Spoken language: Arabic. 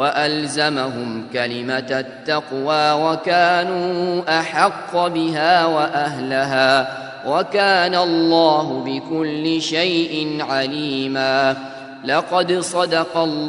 وألزمهم كلمة التقوى وكانوا أحق بها وأهلها وكان الله بكل شيء عليما. لقد صدق الله